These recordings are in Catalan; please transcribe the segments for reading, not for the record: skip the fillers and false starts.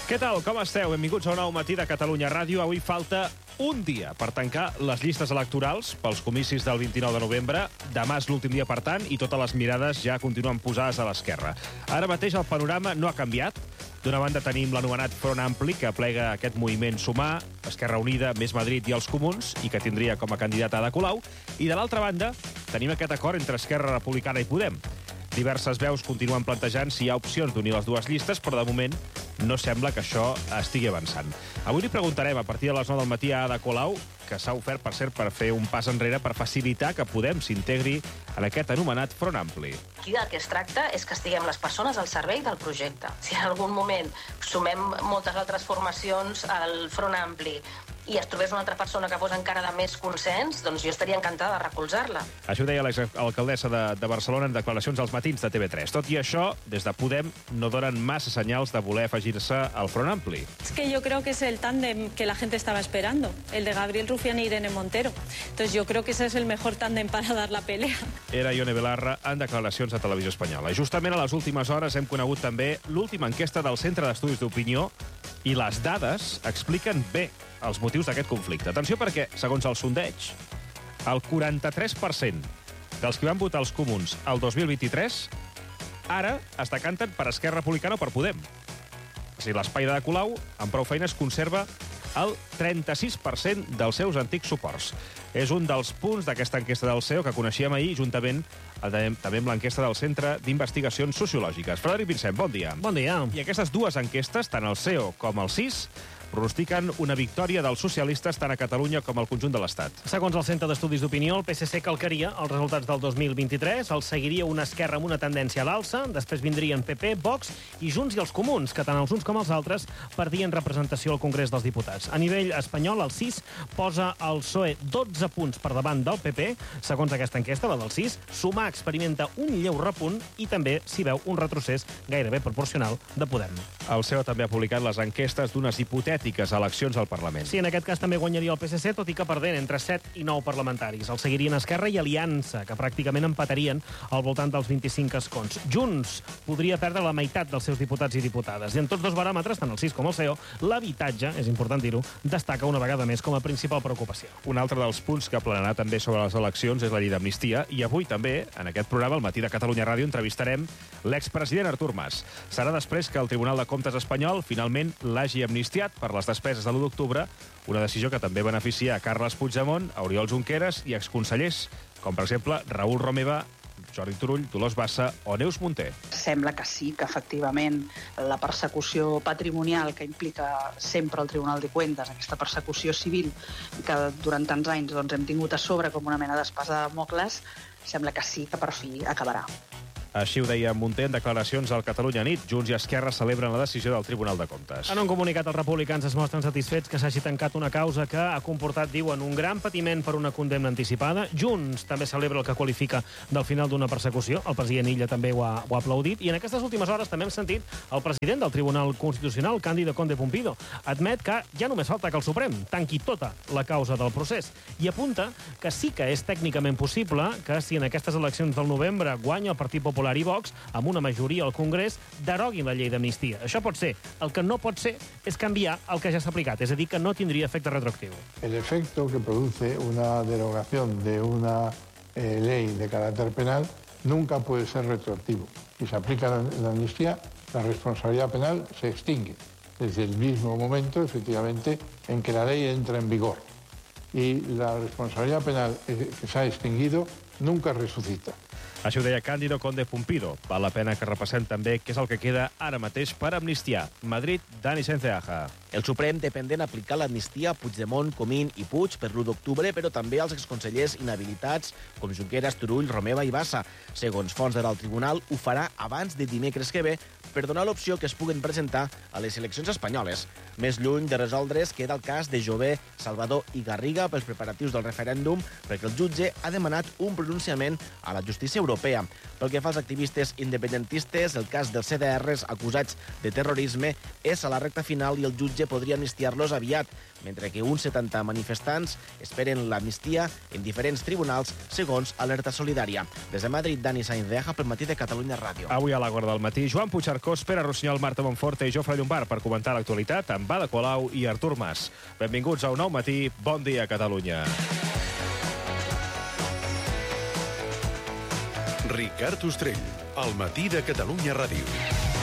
Què tal, com esteu? Benvinguts a un nou matí de Catalunya Ràdio. Avui falta un dia per tancar les llistes electorals pels comicis del 29 de novembre. Demà és l'últim dia, per tant, i totes les mirades ja continuen posades a l'esquerra. Ara mateix el panorama no ha canviat. D'una banda tenim l'anomenat Front Ampli, que plega aquest moviment Sumar, Esquerra Unida, Més Madrid i els Comuns, i que tindria com a candidat Ada Colau. I de l'altra banda tenim aquest acord entre Esquerra Republicana i Podem. Diverses veus continuen plantejant si hi ha opcions d'unir les dues llistes, però de moment no sembla que això estigui avançant. Avui li preguntarem a partir de les 9 del matí a Ada Colau, que s'ha ofert, per cert, per fer un pas enrere per facilitar que Podem s'integri en aquest anomenat Front Ampli. Aquí del que es tracta és que estiguem les persones al servei del projecte. Si en algun moment sumem moltes altres formacions al Front Ampli i es trobés una altra persona que fos encara de més consens, doncs jo estaria encantada de recolzar-la. Això ho deia l'exalcaldessa de Barcelona en declaracions als matins de TV3. Tot i això, des de Podem no donen massa senyals de voler afegir-se al Front Ampli. Es que yo creo que es el tándem que la gente estaba esperando, el de Gabriel Rufián e Irene Montero. Entonces yo creo que ese es el mejor tándem para dar la pelea. Era Ione Belarra en declaracions a Televisió Espanyola. Justament a les últimes hores hem conegut també l'última enquesta del Centre d'Estudis d'Opinió i les dades expliquen bé els motius d'aquest conflicte. Atenció perquè, segons el sondeig, el 43% dels que van votar els Comuns el 2023 ara es decanten per Esquerra Republicana o per Podem. O sigui, l'espai de Colau, amb prou feines, conserva el 36% dels seus antics suports. És un dels punts d'aquesta enquesta del CEO que coneixíem ahir, juntament també amb l'enquesta del Centre d'Investigacions Sociològiques. Frederic Vincent, bon dia. Bon dia. I aquestes dues enquestes, tant el CEO com el CIS, pronostiquen una victòria dels socialistes tant a Catalunya com al conjunt de l'Estat. Segons el Centre d'Estudis d'Opinió, el PSC calcaria els resultats del 2023, el seguiria una esquerra amb una tendència a l'alça, després vindrien PP, Vox i Junts i els Comuns, que tant els uns com els altres perdien representació al Congrés dels Diputats. A nivell espanyol, el CIS posa el PSOE 12 punts per davant del PP. Segons aquesta enquesta, la del CIS, Sumar experimenta un lleu repunt i també s'hi veu un retrocés gairebé proporcional de Podem. El CEO també ha publicat les enquestes d'unes hipotètiques eleccions al Parlament. Sí, en aquest cas també guanyaria el PSC, tot i que perdent entre 7 i 9 parlamentaris. El seguirien Esquerra i Aliança, que pràcticament empatarien al voltant dels 25 escons. Junts podria perdre la meitat dels seus diputats i diputades. I en tots dos baròmetres, tant el CIS com el CEO, l'habitatge, és important dir-ho, destaca una vegada més com a principal preocupació. Un altre dels punts que planarà també sobre les eleccions és la llei d'amnistia, i avui també, en aquest programa, al matí de Catalunya Ràdio, entrevistarem l'expresident Artur Mas. Serà després que el Tribunal de Comptes espanyol finalment l'hagi amnistiat per les despeses de l'1 d'octubre, una decisió que també beneficia a Carles Puigdemont, a Oriol Junqueras i exconsellers, com per exemple Raül Romeva, Jordi Turull, Dolors Bassa o Neus Munté. Sembla que sí, que efectivament la persecució patrimonial que implica sempre el Tribunal de Cuentas, aquesta persecució civil que durant tants anys hem tingut a sobre com una mena d'espasa de Damocles, sembla que sí, que per fi acabarà. Així ho deia Munté en declaracions al Catalunya Nit. Junts i Esquerra celebren la decisió del Tribunal de Comptes. En un comunicat, els republicans es mostren satisfets que s'hagi tancat una causa que ha comportat, diuen, un gran patiment per una condemna anticipada. Junts també celebra el que qualifica del final d'una persecució. El president Illa també ho ha aplaudit. I en aquestes últimes hores també hem sentit el president del Tribunal Constitucional, Cándido Conde Pumpido. Admet que ja només falta que el Suprem tanqui tota la causa del procés. I apunta que sí que és tècnicament possible que si en aquestes eleccions del novembre guanya el Partit Popular i Vox, amb una majoria al Congrés, deroguin la llei d'amnistia. Això pot ser. El que no pot ser és canviar el que ja s'ha aplicat, és a dir, que no tindria efecte retroactiu. El efecto que produce una derogación de una ley de carácter penal nunca puede ser retroactivo. Si se aplica la amnistía, la responsabilidad penal se extingue desde el mismo momento, efectivamente, en que la ley entra en vigor. Y la responsabilidad penal que se ha extinguido nunca resucita. Això ho deia Cándido Conde Pumpido. Val la pena que repassem també què és el que queda ara mateix per amnistiar. Madrid, Dani Senceaja. El Suprem té pendent aplicar l'amnistia a Puigdemont, Comín i Puig per l'1 d'octubre, però també als exconsellers inhabilitats com Junqueras, Turull, Romeva i Bassa. Segons fonts del tribunal, ho farà abans de dimecres que ve per donar l'opció que es puguen presentar a les eleccions espanyoles. Més lluny de resoldre's queda el cas de Jové, Salvador i Garriga pels preparatius del referèndum, perquè el jutge ha demanat un pronunciament a la justícia europea. Pel que fa als activistes independentistes, el cas dels CDRs acusats de terrorisme és a la recta final i el jutge podria amnistiar-los aviat, mentre que uns 70 manifestants esperen l'amnistia en diferents tribunals, segons Alerta Solidària. Des de Madrid, Dani Sainz de Aja, pel matí de Catalunya Ràdio. Avui a la Guarda del Matí, Joan Puigcercós Cospera, Rossinyol, Marta Monforte i Jofre Llombard per comentar l'actualitat amb Ada Colau i Artur Mas. Benvinguts a Un Nou Matí. Bon dia, Catalunya. Ricard Ostrell, al matí de Catalunya Ràdio.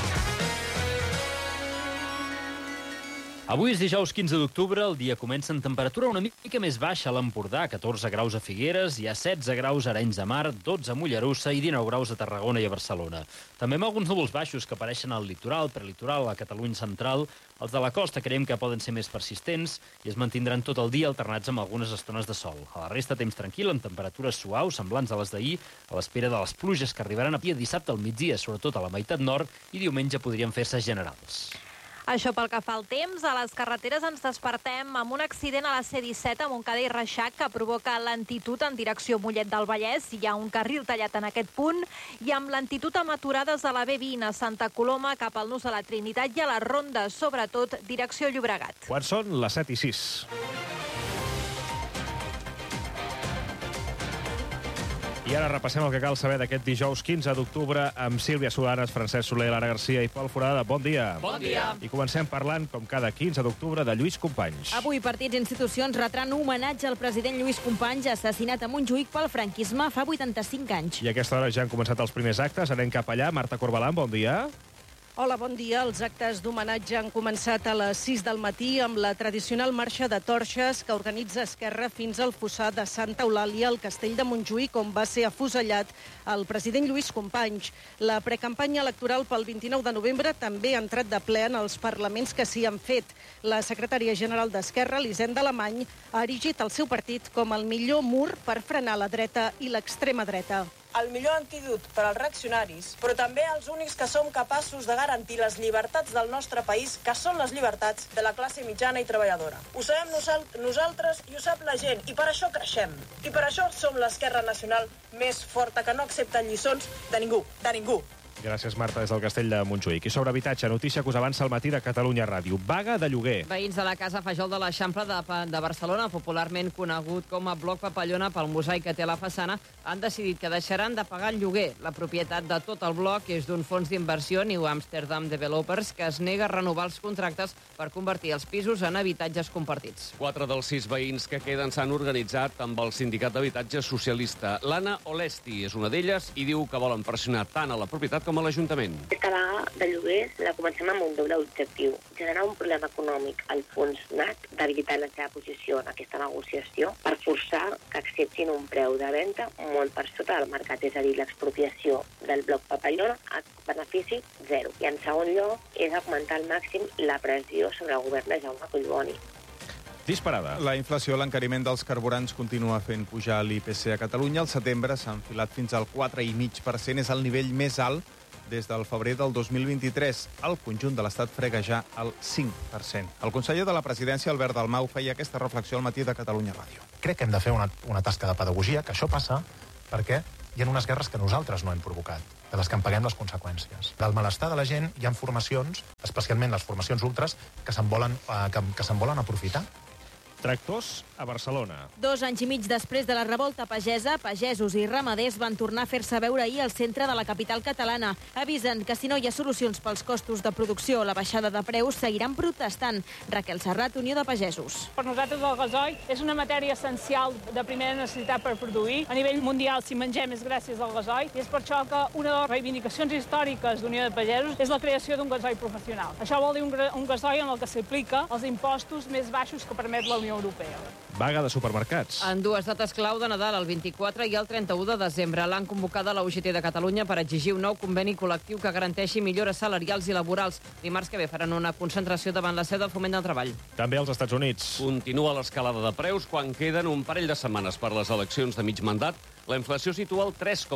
Avui és dijous 15 d'octubre, el dia comença en temperatura una mica més baixa a l'Empordà, 14 graus a Figueres, hi ha 16 graus a Arenys de Mar, 12 a Mollerussa i 19 graus a Tarragona i a Barcelona. També amb alguns núvols baixos que apareixen al litoral, prelitoral, a Catalunya central. Els de la costa creiem que poden ser més persistents i es mantindran tot el dia alternats amb algunes estones de sol. A la resta, temps tranquil, amb temperatures suaus, semblants a les d'ahir, a l'espera de les pluges que arribaran a dissabte al migdia, sobretot a la meitat nord, i diumenge podrien fer-se generals. Això pel que fa al temps, a les carreteres ens despertem amb un accident a la C-17 a Montcada i Reixac que provoca lentitud en direcció Mollet del Vallès. Hi ha un carril tallat en aquest punt i amb lentitud amb aturades a la B20 a Santa Coloma cap al Nus de la Trinitat i a la Ronda, sobretot direcció Llobregat. Quan són les 7:06. I ara repassem el que cal saber d'aquest dijous 15 d'octubre amb Sílvia Solanes, Francesc Soler, Lara Garcia i Pol Forada. Bon dia. Bon dia. I comencem parlant, com cada 15 d'octubre, de Lluís Companys. Avui partits i institucions retran homenatge al president Lluís Companys, assassinat a Montjuïc pel franquisme fa 85 anys. I a aquesta hora ja han començat els primers actes. Anem cap allà. Marta Corbalan, bon dia. Hola, bon dia. Els actes d'homenatge han començat a les 6 del matí amb la tradicional marxa de torxes que organitza Esquerra fins al fossar de Santa Eulàlia, al castell de Montjuïc, on va ser afusellat el president Lluís Companys. La precampanya electoral pel 29 de novembre també ha entrat de ple en els parlaments que s'hi han fet. La secretària general d'Esquerra, Elisenda Alemany, ha erigit el seu partit com el millor mur per frenar la dreta i l'extrema dreta. El millor antídot per als reaccionaris, però també els únics que som capaços de garantir les llibertats del nostre país, que són les llibertats de la classe mitjana i treballadora. Ho sabem nosaltres i ho sap la gent, i per això creixem. I per això som l'Esquerra Nacional més forta, que no accepta lliçons de ningú, de ningú. Gràcies, Marta, des del castell de Montjuïc. I sobre habitatge, notícia que us avança al matí de Catalunya Ràdio. Vaga de lloguer. Veïns de la Casa Fajol de l'Eixample de Barcelona, popularment conegut com a Bloc Papallona pel mosaic que té a la façana, han decidit que deixaran de pagar el lloguer. La propietat de tot el bloc és d'un fons d'inversió, New Amsterdam Developers, que es nega a renovar els contractes per convertir els pisos en habitatges compartits. 4 dels 6 veïns que queden s'han organitzat amb el Sindicat d'Habitatge Socialista. L'Anna Olesti és una d'elles i diu que volen pressionar tant a la propietat com a l'Ajuntament. Aquesta vaga de lloguers la comencem amb un doble objectiu: generar un problema econòmic al fons NAT, debilitar la seva posició en aquesta negociació, per forçar que acceptin un preu de venda molt per sota del mercat, és a dir, l'expropiació del bloc Papallona a benefici zero. I en segon lloc és augmentar al màxim la pressió sobre el govern de Jaume Collboni. Disparada. La inflació, l'encariment dels carburants continua fent pujar l'IPC a Catalunya. Al setembre s'ha enfilat fins al 4,5%. És el nivell més alt des del febrer del 2023. El conjunt de l'Estat frega ja el 5%. El conseller de la Presidència, Albert Dalmau, feia aquesta reflexió al matí de Catalunya Ràdio. Crec que hem de fer una tasca de pedagogia, que això passa perquè hi ha unes guerres que nosaltres no hem provocat, de les que en paguem les conseqüències. Del malestar de la gent hi ha formacions, especialment les formacions ultres, que se'n volen aprofitar. Tractors a Barcelona. 2 anys i mig després de la revolta pagesa, pagesos i ramaders van tornar a fer-se veure ahir al centre de la capital catalana. Avisen que si no hi ha solucions pels costos de producció o la baixada de preus, seguiran protestant. Raquel Serrat, Unió de Pagesos. Per nosaltres el gasoil és una matèria essencial de primera necessitat per produir. A nivell mundial, si mengem, és gràcies al gasoil, i és per això que una de les reivindicacions històriques d'Unió de Pagesos és la creació d'un gasoil professional. Això vol dir un gasoil en el que s'aplica els impostos més baixos que permet la Unió Europea. Vaga de supermercats. En dues dates clau de Nadal, el 24 i el 31 de desembre, l'han convocada la UGT de Catalunya per exigir un nou conveni col·lectiu que garanteixi millores salarials i laborals. Dimarts que ve faran una concentració davant la seu del Foment del Treball. També als Estats Units. Continua l'escalada de preus quan queden un parell de setmanes per les eleccions de mig mandat. La inflació situa el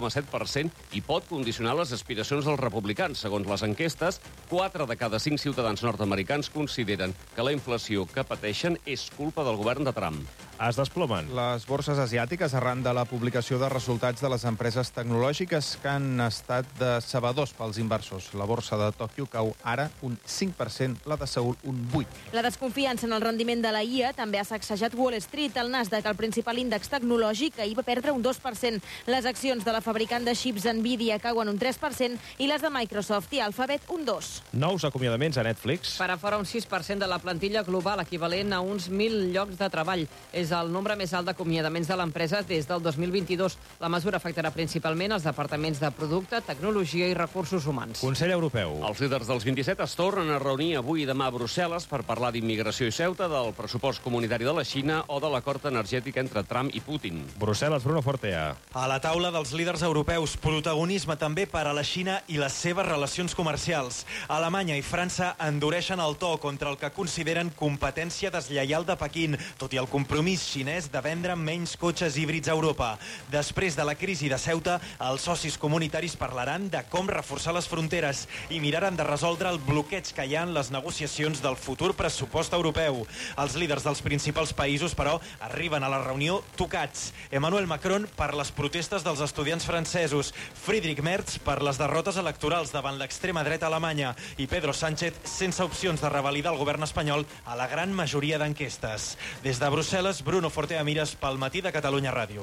3,7% i pot condicionar les aspiracions dels republicans. Segons les enquestes, 4 de cada 5 ciutadans nord-americans consideren que la inflació que pateixen és culpa del govern de Trump. es desplomen. Les borses asiàtiques, arran de la publicació de resultats de les empreses tecnològiques que han estat decebedors pels inversors. La borsa de Tòquio cau ara un 5%, la de Seül un 8%. La desconfiança en el rendiment de la IA també ha sacsejat Wall Street. El Nasdaq, el principal índex tecnològic, ahir va perdre un 2%. Les accions de la fabricant de xips Nvidia cauen un 3% i les de Microsoft i Alphabet un 2%. Nous acomiadaments a Netflix. Farà fora un 6% de la plantilla global, equivalent a uns 1.000 llocs de treball. És el nombre més alt d'acomiadaments de l'empresa des del 2022. La mesura afectarà principalment els departaments de producte, tecnologia i recursos humans. Consell Europeu. Els líders dels 27 es tornen a reunir avui i demà a Brussel·les per parlar d'immigració i Ceuta, del pressupost comunitari de la Xina o de l'acord energètic entre Trump i Putin. Brussel·les, Bruno Fortea. A la taula dels líders europeus, protagonisme també per a la Xina i les seves relacions comercials. Alemanya i França endureixen el to contra el que consideren competència deslleial de Pequín, tot i el compromís xinès de vendre menys cotxes híbrids a Europa. Després de la crisi de Ceuta, els socis comunitaris parlaran de com reforçar les fronteres i miraran de resoldre el bloqueig que hi ha en les negociacions del futur pressupost europeu. Els líders dels principals països, però, arriben a la reunió tocats. Emmanuel Macron per les protestes dels estudiants francesos, Friedrich Merz per les derrotes electorals davant l'extrema dreta alemanya i Pedro Sánchez sense opcions de revalidar el govern espanyol a la gran majoria d'enquestes. Des de Brussel·les, Bruno Fortea Mires pel Matí de Catalunya Ràdio.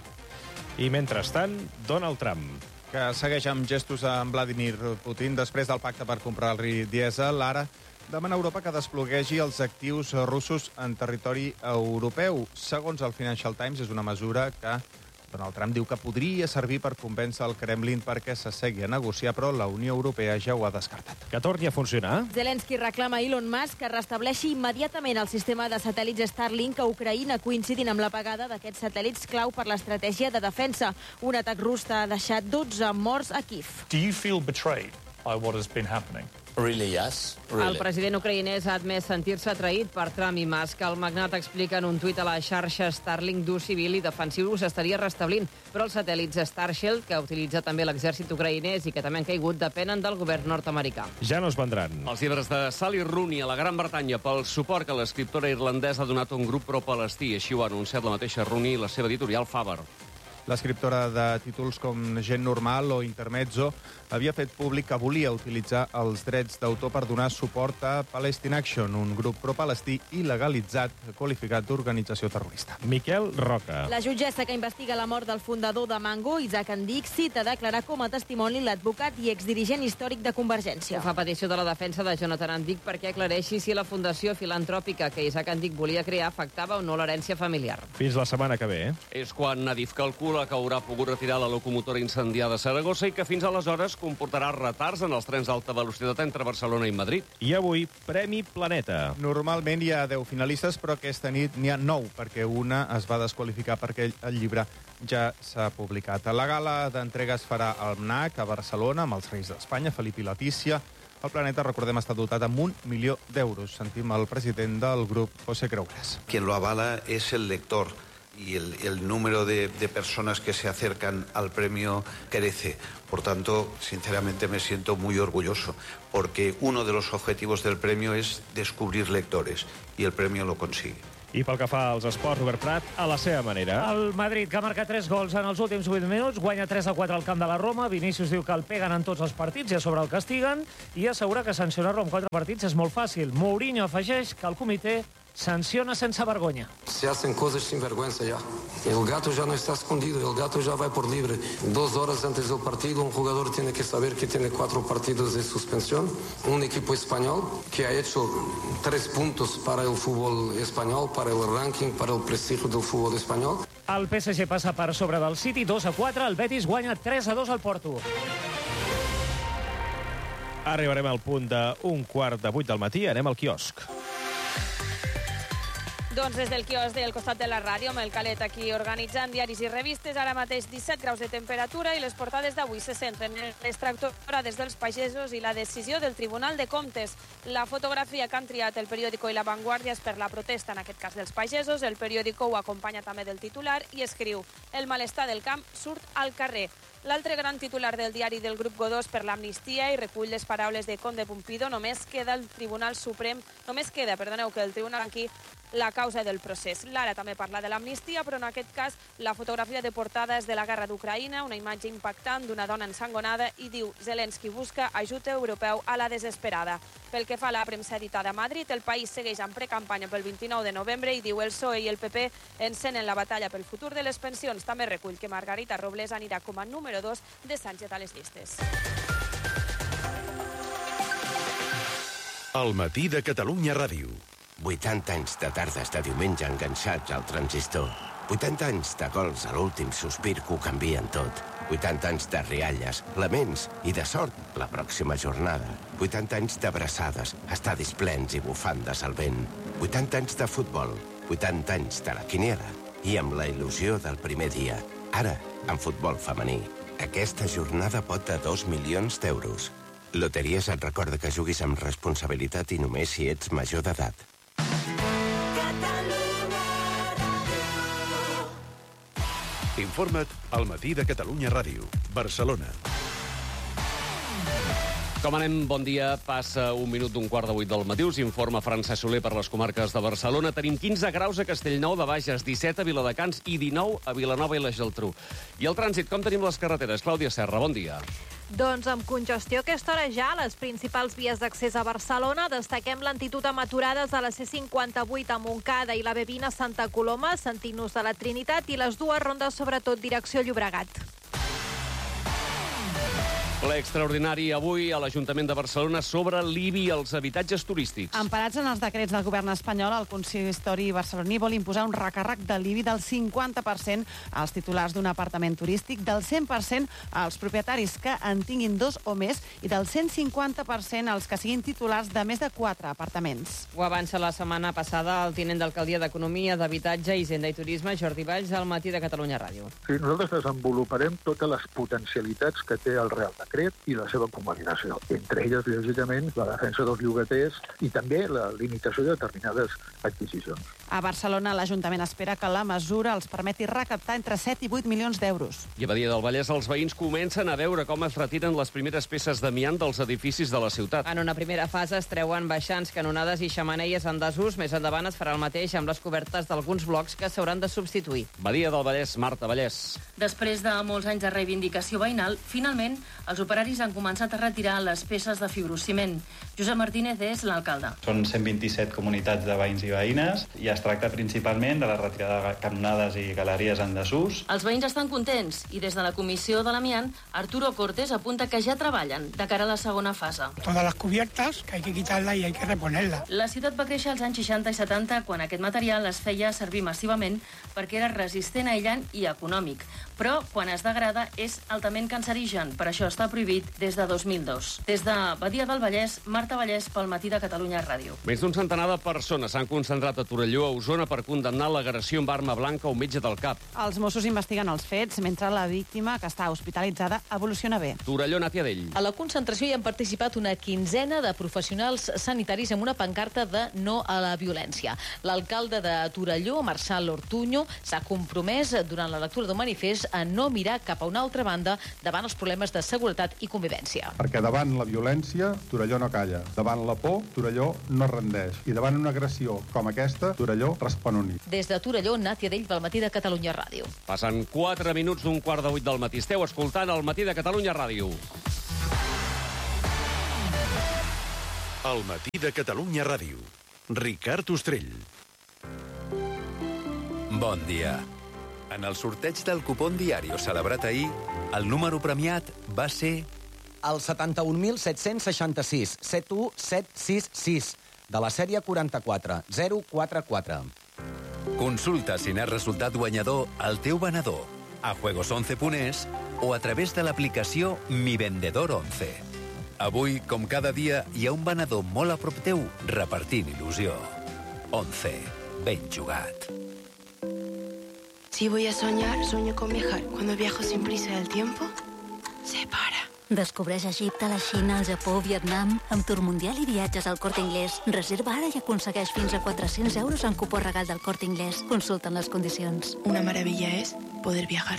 I mentrestant, Donald Trump, que segueix amb gestos amb Vladimir Putin després del pacte per comprar el riu dièsel. Ara demana a Europa que desploguegi els actius russos en territori europeu. Segons el Financial Times, és una mesura que Donald Trump diu que podria servir per convèncer el Kremlin perquè s'assegui a negociar, però la Unió Europea ja ho ha descartat. Que torni a funcionar? Zelensky reclama a Elon Musk que restableixi immediatament el sistema de satèl·lits Starlink a Ucraïna, coincidint amb l'apagada d'aquests satèl·lits clau per l'estratègia de defensa. Un atac rus ha deixat 12 morts a Kiev. Do you feel betrayed by what has been happening? Really, yes. Really. El president ucraïnès ha admès sentir-se traït per Trump i Musk. El magnat explica en un tuit a la xarxa Starlink d'ús civil i defensiu s'estaria restablint, però els satèl·lits Starshield, que utilitza també l'exèrcit ucraïnès i que també han caigut, depenen del govern nord-americà. Ja no es vendran. Els llibres de Sally Rooney a la Gran Bretanya pel suport que l'escriptora irlandesa ha donat a un grup pro-palestí. Així ho ha anunciat la mateixa Rooney i la seva editorial Faber. L'escriptora de títols com Gent normal o Intermezzo havia fet públic que volia utilitzar els drets d'autor per donar suport a Palestine Action, un grup pro-palestí il·legalitzat qualificat d'organització terrorista. Miquel Roca. La jutgessa que investiga la mort del fundador de Mango, Isaac Andic, cita a declarar com a testimoni l'advocat i exdirigent històric de Convergència. Ho fa petició de la defensa de Jonathan Andic perquè aclareixi si la fundació filantròpica que Isaac Andic volia crear afectava o no l'herència familiar. Fins la setmana que ve. És quan Adif calcula que haurà pogut retirar la locomotora incendiada a Saragossa i que fins aleshores comportarà retards en els trens d'alta velocitat entre Barcelona i Madrid. I avui, Premi Planeta. Normalment hi ha 10 finalistes, però aquesta nit n'hi ha 9, perquè una es va desqualificar perquè el llibre ja s'ha publicat. La gala d'entrega es farà al MNAC, a Barcelona, amb els Reis d'Espanya, Felip i Letícia. El Planeta, recordem, està dotat amb 1 milió d'euros. Sentim el president del grup, José Creuras. Quien lo avala es el lector. Y el número de personas que se acercan al premio crece. Por tanto, sinceramente me siento muy orgulloso, porque uno de los objetivos del premio es descubrir lectores, y el premio lo consigue. I pel que fa als esports, Robert Prat, a la seva manera. El Madrid, que ha marcat 3 gols en els últims 8 minuts, guanya 3-4 al camp de la Roma. Vinícius diu que el peguen en tots els partits i a sobre el castiguen, i assegura que sancionar-lo en 4 partits és molt fàcil. Mourinho afegeix que el comitè sanciona sense vergonya. Se hacen cosas sin vergüenza ya. El gato ya no está escondido, el gato ya va por libre. 2 horas antes del partido, un jugador tiene que saber que tiene 4 partidos de suspensión. Un equipo español que ha hecho 3 puntos para el fútbol español, para el ranking, para el prestigio del fútbol español. El PSG passa per sobre del City 2-4, el Betis guanya 3-2 al Porto. Arribarem al punt d'un quart de 8 del matí, anem al quiosc. Doncs des del quiosc del costat de la ràdio, amb el Calet aquí organitzant diaris i revistes, ara mateix 17 graus de temperatura i les portades d'avui se centren en les tractorades dels pagesos i la decisió del Tribunal de Comptes. La fotografia que han triat el periòdico i La Vanguardia és per la protesta, en aquest cas dels pagesos. El periòdico ho acompanya també del titular i escriu: el malestar del camp surt al carrer. L'altre gran titular del diari del grup Godó és per l'amnistia i recull les paraules de Conde Pumpido. Només queda que el Tribunal aquí la causa del procés. Lara també parla de l'amnistia, però en aquest cas la fotografia de portada és de la guerra d'Ucraïna, una imatge impactant d'una dona ensangonada, i diu: Zelensky busca ajut europeu a la desesperada. Pel que fa a la premsa editada a Madrid, El País segueix en precampanya pel 29 de novembre i diu: el PSOE i el PP encenen la batalla pel futur de les pensions. També recull que Margarita Robles anirà com a número 2 de Sánchez a les llistes. El matí de Catalunya Ràdio. 80 anys de tardes de diumenge enganxats al transistor. 80 anys de gols a l'últim sospir que ho canvien tot. 80 anys de rialles, laments i de sort la pròxima jornada. 80 anys d'abraçades, estadis plens i bufandes al vent. 80 anys de futbol, 80 anys de la quiniela i amb la il·lusió del primer dia. Ara, en futbol femení. Aquesta jornada pot de 2 milions d'euros. Loteries et recorda que juguis amb responsabilitat i només si ets major d'edat. Informa't al matí de Catalunya Ràdio. Barcelona. Com anem? Bon dia. Passa 1 minut d'un quart de 8 del matí. Us informa Francesc Soler per les comarques de Barcelona. Tenim 15 graus a Castellnou de Bages, 17 a Viladecans i 19 a Vilanova i la Geltrú. I el trànsit, com tenim les carreteres? Clàudia Serra, bon dia. Doncs amb congestió a aquesta hora ja a les principals vies d'accés a Barcelona. Destaquem lentitud amb aturades a la C58 a Montcada i la B20 a Santa Coloma, sentint-nos de la Trinitat, i les dues rondes, sobretot direcció Llobregat. Ple extraordinari avui a l'Ajuntament de Barcelona sobre l'IBI als habitatges turístics. Emparats en els decrets del govern espanyol, el consistori barceloní vol imposar un recàrrec de l'IBI del 50% als titulars d'un apartament turístic, del 100% als propietaris que en tinguin 2 o més i del 150% als que siguin titulars de més de 4 apartaments. Ho avança la setmana passada el tinent d'Alcaldia d'Economia, d'Habitatge, Hisenda i Turisme, Jordi Valls, al matí de Catalunya Ràdio. Sí, nosaltres desenvoluparem totes les potencialitats que té el Real Decret i la seva convalidació. Entre elles, lògicament, la defensa dels llogaters i també la limitació de determinades adquisicions. A Barcelona, l'Ajuntament espera que la mesura els permeti recaptar entre 7 i 8 milions d'euros. I a Badia del Vallès els veïns comencen a veure com es retiren les primeres peces d'amiant dels edificis de la ciutat. En una primera fase es treuen baixants, canonades i xemeneies en desús. Més endavant es farà el mateix amb les cobertes d'alguns blocs que s'hauran de substituir. Badia del Vallès, Marta Vallès. Després de molts anys de reivindicació veïnal, finalment els operaris han començat a retirar les peces de fibrociment. Josep Martínez és l'alcalde. Són 127 comunitats de veïns i veïnes i es tracta principalment de la retirada de canonades i galeries en desús. Els veïns estan contents i des de la comissió de l'amiant, Arturo Cortés apunta que ja treballen de cara a la segona fase. Todas las cubiertas, que hay que quitarla y hay que reponerla. La ciutat va créixer als anys 60 i 70 quan aquest material es feia servir massivament perquè era resistent, aïllant i econòmic. Però quan es degrada és altament cancerigen, per això està prohibit des de 2002. Des de Badia del Vallès, Marta Vallès pel matí de Catalunya Ràdio. Més d'un centenar de persones s'han concentrat a Torelló, a Osona, per condemnar l'agressió amb arma blanca a un metge del CAP. Els Mossos investiguen els fets mentre la víctima, que està hospitalitzada, evoluciona bé. Torelló, Nàtia Dell. A la concentració hi han participat una quinzena de professionals sanitaris amb una pancarta de no a la violència. L'alcalde de Torelló, Marçal Ortuño, s'ha compromès durant la lectura d'un manifest a no mirar cap a una altra banda davant els problemes de seguretat i convivència. Perquè davant la violència, Torelló no calla. Davant la por, Torelló no rendeix. I davant una agressió com aquesta, Torelló respon unit. Des de Torelló, Nàtia Dell pel matí de Catalunya Ràdio. Passen 4 minuts d'un quart de 8 del matí. Esteu escoltant el matí de Catalunya Ràdio. El matí de Catalunya Ràdio. Ricard Ostrell. Bon dia. En el sorteig del cupón Diario celebrat ahir, el número premiat va ser... El 71.766, 71766, de la sèrie 44044. Consulta si n'has resultat guanyador al teu venedor, a juegos11.es o a través de l'aplicació Mi Vendedor 11. Avui, com cada dia, hi ha un venedor molt a prop teu repartint il·lusió. 11. Ben jugat. Si voy a soñar, sueño con viajar. Cuando viajo sin prisa del tiempo, se para. Descobreix Egipte, la Xina, el Japó, Vietnam, amb Tour Mundial i viatges al Corte Inglés. Reserva ara i aconsegueix fins a 400 euros en cupó regal del Corte Inglés. Consulta'n les condicions. Una maravilla es poder viajar.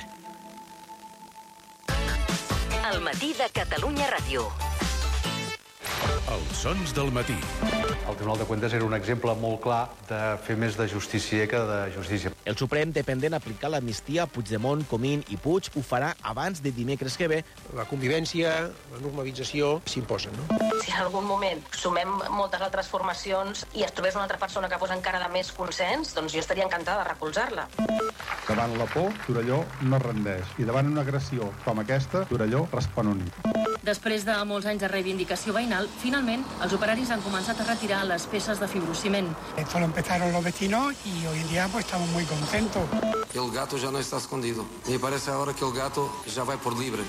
El matí de Catalunya Ràdio. Els sons del matí. El Tribunal de Cuentas era un exemple molt clar de fer més de justícia que de justícia. El Suprem, dependent d'aplicar l'amnistia a Puigdemont, Comín i Puig, ho farà abans de dimecres que ve. La convivència, la normalització s'imposen, no? Si en algun moment sumem moltes altres formacions i es trobés una altra persona que fos encara de més consens, doncs jo estaria encantada de recolzar-la. Davant la por, Torelló no rendeix. I davant una agressió com aquesta, Torelló respon unit. Després de molts anys de reivindicació veïnal, finalment els operaris han començat a retirar les peces de fibrociment. Esto lo empezaron los vecinos y hoy en día pues estamos muy contentos. El gato ya no está escondido. Me parece ahora que el gato ya va por libre.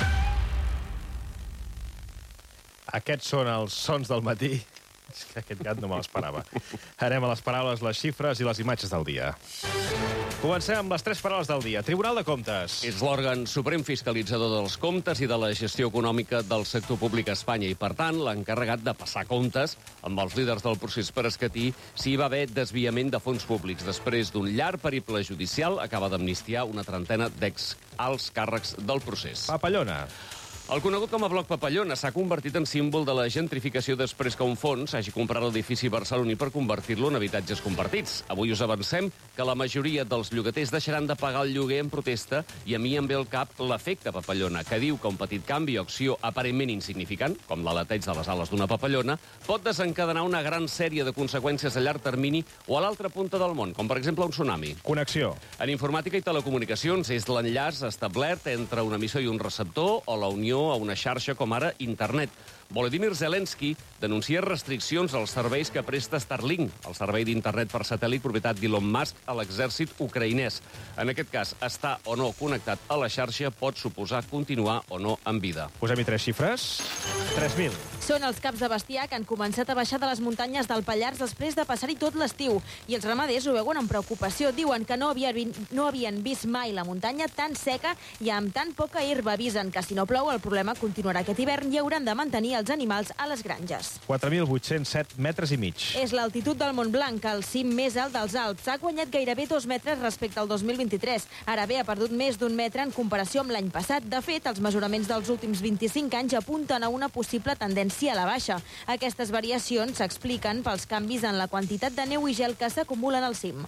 Aquests són els sons del matí. És que aquest gat no me l'esperava. Anem a les paraules, les xifres i les imatges del dia. Comencem amb les 3 paraules del dia. Tribunal de Comptes. És l'òrgan suprem fiscalitzador dels comptes i de la gestió econòmica del sector públic a Espanya i, per tant, l'encarregat de passar comptes amb els líders del procés per escatir si hi va haver desviament de fons públics. Després d'un llarg periple judicial, acaba d'amnistiar una trentena d'ex-alts càrrecs del procés. Papallona. El conegut com a Bloc Papallona s'ha convertit en símbol de la gentrificació després que un fons hagi comprat l'edifici barceloní per convertir-lo en habitatges compartits. Avui us avancem que la majoria dels llogaters deixaran de pagar el lloguer en protesta i a mi em ve al cap l'efecte papallona, que diu que un petit canvi o acció aparentment insignificant, com l'aleteig de les ales d'una papallona, pot desencadenar una gran sèrie de conseqüències a llarg termini o a l'altra punta del món, com per exemple un tsunami. Connexió. En informàtica i telecomunicacions és l'enllaç establert entre un emissor i un receptor o la unió a una xarxa com ara internet. Volodymyr Zelensky denuncia restriccions als serveis que presta Starlink, el servei d'internet per satèl·lit propietat d'Elon Musk a l'exèrcit ucraïnès. En aquest cas, estar o no connectat a la xarxa pot suposar continuar o no en vida. Posem-hi 3 xifres. 3.000. Són els caps de bestiar que han començat a baixar de les muntanyes del Pallars després de passar-hi tot l'estiu. I els ramaders ho veuen amb preocupació. Diuen que no havien vist mai la muntanya tan seca i amb tan poca herba. Avisen que si no plou el problema continuarà aquest hivern i hauran de mantenir els animals a les granges. 4.807 metres i mig. És l'altitud del Mont Blanc, el cim més alt dels Alps. Ha guanyat gairebé 2 metres respecte al 2023. Ara bé, ha perdut més d'1 metre en comparació amb l'any passat. De fet, els mesuraments dels últims 25 anys apunten a una possible tendència a la baixa. Aquestes variacions s'expliquen pels canvis en la quantitat de neu i gel que s'acumulen al cim.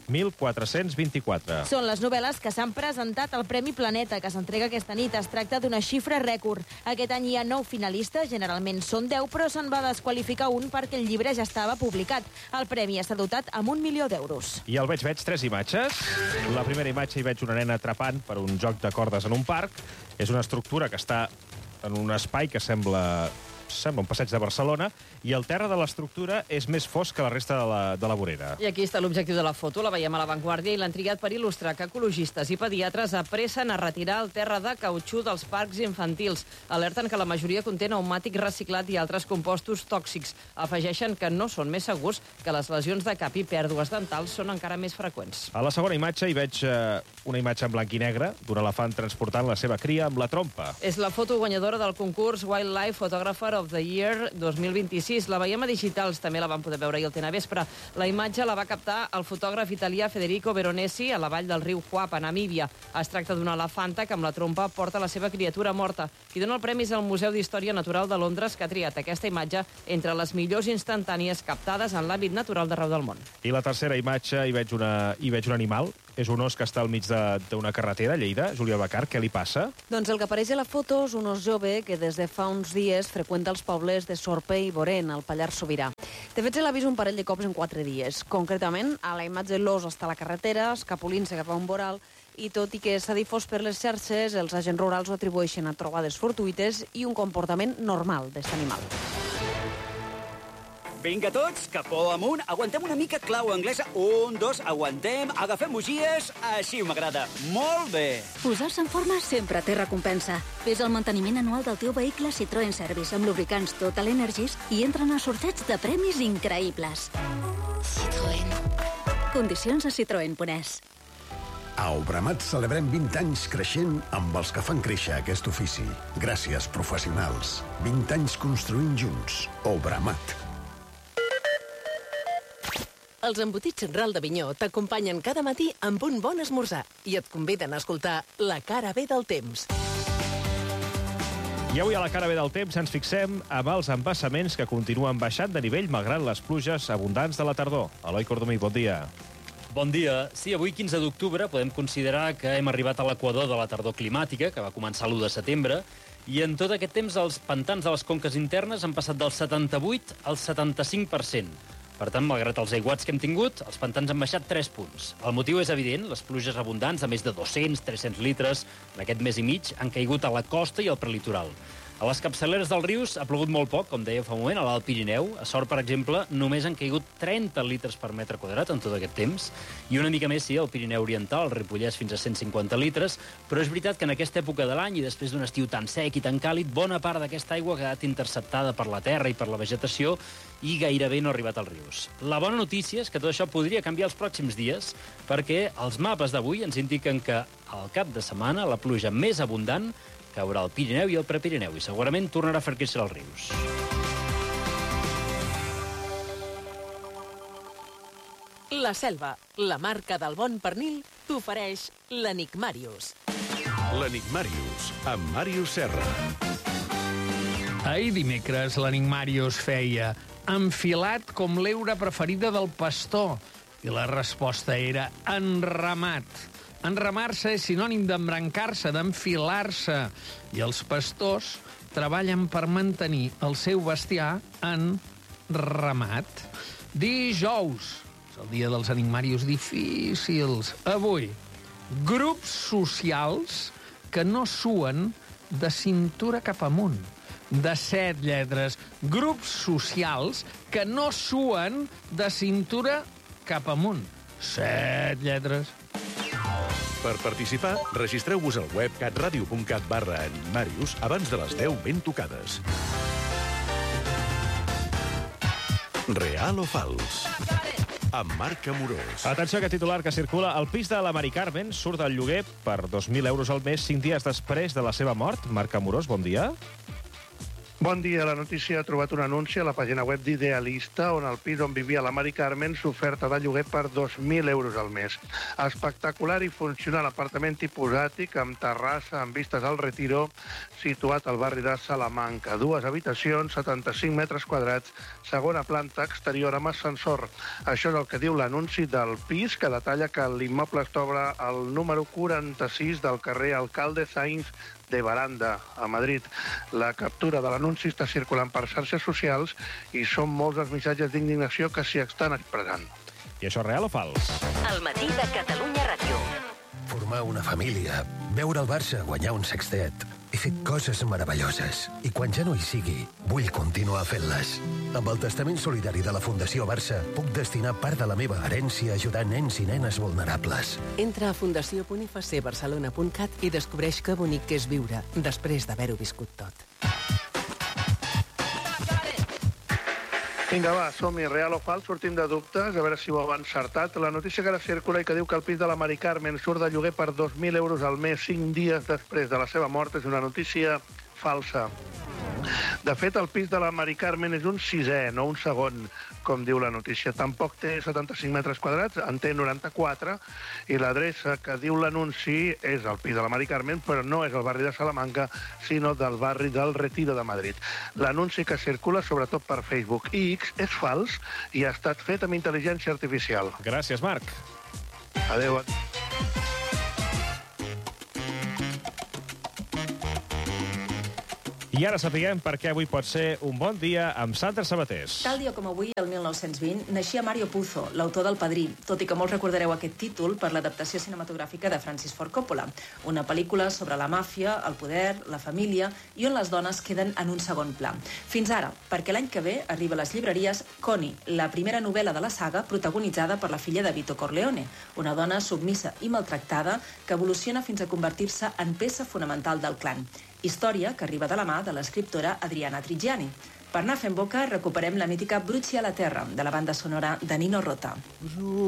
1.424. Són les novel·les que s'han presentat al Premi Planeta, que s'entrega aquesta nit. Es tracta d'una xifra rècord. Aquest any hi ha 9 finalistes, generalment són 10, però se'n va desqualificar un perquè el llibre ja estava publicat. El premi està dotat amb 1 milió d'euros. I el veig 3 imatges. La primera imatge hi veig una nena atrapant per un joc de cordes en un parc. És una estructura que està en un espai que sembla un passeig de Barcelona, i el terra de l'estructura és més fosc que la resta de la vorera. I aquí està l'objectiu de la foto, la veiem a l'avantguàrdia i l'han triat per il·lustrar que ecologistes i pediatres apressen a retirar el terra de cautxú dels parcs infantils. Alerten que la majoria conté pneumàtic reciclat i altres compostos tòxics. Afegeixen que no són més segurs, que les lesions de cap i pèrdues dentals són encara més freqüents. A la segona imatge hi veig una imatge en blanc i negre d'un elefant transportant la seva cria amb la trompa. És la foto guanyadora del concurs Wildlife Photographer of the Year 2026. La veiem a digitals, també la vam poder veure ahir al Tenavespre. La imatge la va captar el fotògraf italià Federico Veronesi a la vall del riu Huap, a Namíbia. Es tracta d'una elefanta que amb la trompa porta la seva criatura morta. Qui dona el premi és el Museu d'Història Natural de Londres, que ha triat aquesta imatge entre les millors instantànies captades en l'àmbit natural d'arreu del món. I la tercera imatge hi veig un animal. És un os que està al mig d'una carretera a Lleida. Júlia Bacar, què li passa? Doncs el que apareix a la foto és un os jove que des de fa uns dies freqüenta els pobles de Sorpe i Borén, al Pallars Sobirà. De fet, se l'ha vist un parell de cops en 4 dies. Concretament, a la imatge l'os està a la carretera, escapolint-se cap a un voral, i tot i que s'ha difós per les xarxes, els agents rurals ho atribueixen a trobades fortuïtes i un comportament normal d'aquest animal. Vinga tots, capó amunt, aguantem una mica clau anglesa. 1, 2, aguantem, agafem bugies, així m'agrada. Molt bé. Posar-se en forma sempre té recompensa. Fes el manteniment anual del teu vehicle Citroën Service amb lubricants Total Energies i entren a sorteig de premis increïbles. Citroën. Condicions a citroen.es. A Obramat celebrem 20 anys creixent amb els que fan créixer aquest ofici. Gràcies, professionals. 20 anys construint junts. Obramat. Els embotits Central d'Avinyó t'acompanyen cada matí amb un bon esmorzar i et conviden a escoltar La cara B del temps. I avui a la cara B del temps ens fixem amb els embassaments que continuen baixant de nivell malgrat les pluges abundants de la tardor. Eloi Cordomí, bon dia. Bon dia. Sí, avui, 15 d'octubre, podem considerar que hem arribat a l'equador de la tardor climàtica, que va començar l'1 de setembre, i en tot aquest temps els pantans de les conques internes han passat del 78 al 75%. Per tant, malgrat els aiguats que hem tingut, els pantans han baixat 3 punts. El motiu és evident, les pluges abundants de més de 200-300 litres en aquest mes i mig han caigut a la costa i al prelitoral. A les capçaleres dels rius ha plogut molt poc, com deia fa un moment, a l'Alt Pirineu. A Sort, per exemple, només han caigut 30 litres per metre quadrat en tot aquest temps. I una mica més, sí, al Pirineu Oriental, al Ripollès, fins a 150 litres. Però és veritat que en aquesta època de l'any, i després d'un estiu tan sec i tan càlid, bona part d'aquesta aigua ha quedat interceptada per la terra i per la vegetació i gairebé no ha arribat als rius. La bona notícia és que tot això podria canviar els pròxims dies, perquè els mapes d'avui ens indiquen que al cap de setmana la pluja més abundant caurà al Pirineu i al Prepirineu i segurament tornarà a fer créixer els rius. La Selva, la marca del bon pernil, t'ofereix l'Enigmàrius. L'Enigmàrius, amb Màrius Serra. Ahir dimecres l'Enigmàrius feia enfilat com l'heura preferida del pastor i la resposta era enramat. Enramar-se és sinònim d'embrancar-se, d'enfilar-se. I els pastors treballen per mantenir el seu bestiar enramat. Dijous, és el dia dels enigmàrius difícils. Avui, grups socials que no suen de cintura cap amunt. De 7 lletres. Grups socials que no suen de cintura cap amunt. 7 lletres. Per participar, registreu-vos al web catradio.cat/enigmàrius abans de les 10 ben tocades. Real o fals? Amb Marc Amorós. Atenció a aquest titular que circula. El pis de la Mari Carmen surt del lloguer per 2.000 euros al mes 5 dies després de la seva mort. Marc Amorós, bon dia. Bon dia. La notícia ha trobat un anunci a la pàgina web d'Idealista on el pis on vivia la Mari Carmen s'oferta de lloguer per 2.000 euros al mes. Espectacular i funcional apartament tipus àtic amb terrassa amb vistes al Retiro, situat al barri de Salamanca. 2 habitacions, 75 metres quadrats, segona planta, exterior amb ascensor. Això és el que diu l'anunci del pis, que detalla que l'immoble es troba al número 46 del carrer Alcalde Sainz de Baranda, a Madrid. La captura de l'anunci està circulant per xarxes socials i són molts els missatges d'indignació que s'hi estan expressant. I això és real o fals? El matí de Catalunya Ràdio. Formar una família, veure el Barça guanyar un sextet. He fet coses meravelloses i quan ja no hi sigui, vull continuar fent-les. Amb el testament solidari de la Fundació Barça puc destinar part de la meva herència a ajudar nens i nenes vulnerables. Entra a fundació.icbarcelona.cat i descobreix que bonic que és viure després d'haver-ho viscut tot. Vinga, va, som-hi. Real o fals? Sortim de dubtes, a veure si ho heu encertat. La notícia que ara circula i que diu que el pis de la Mari Carmen surt de lloguer per 2.000 euros al mes 5 dies després de la seva mort és una notícia falsa. De fet, el pis de la Mari Carmen és un 6è, no un segon, com diu la notícia. Tampoc té 75 metres quadrats, en té 94, i l'adreça que diu l'anunci és el pis de la Mari Carmen, però no és el barri de Salamanca, sinó del barri del Retiro de Madrid. L'anunci que circula sobretot per Facebook i X és fals i ha estat fet amb intel·ligència artificial. Gràcies, Marc. Adéu. I ara sapiguem per què avui pot ser un bon dia amb Sandra Sabatés. Tal dia com avui, el 1920, naixia Mario Puzo, l'autor del Padrí, tot i que molts recordareu aquest títol per l'adaptació cinematogràfica de Francis Ford Coppola, una pel·lícula sobre la màfia, el poder, la família i on les dones queden en un segon pla. Fins ara, perquè l'any que ve arriba a les llibreries Connie, la primera novel·la de la saga protagonitzada per la filla de Vito Corleone, una dona submissa i maltractada que evoluciona fins a convertir-se en peça fonamental del clan. Història que arriba de la mà de l'escriptora Adriana Trigiani. Per anar fent boca, recuperem la mítica Bruci a la terra, de la banda sonora de Nino Rota.